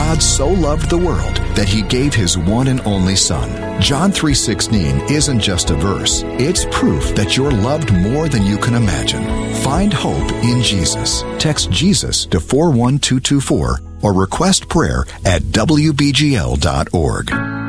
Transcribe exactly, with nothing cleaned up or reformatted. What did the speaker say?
God so loved the world that he gave his one and only Son. John three sixteen isn't just a verse. It's proof that you're loved more than you can imagine. Find hope in Jesus. Text Jesus to four one two two four or request prayer at W B G L dot org.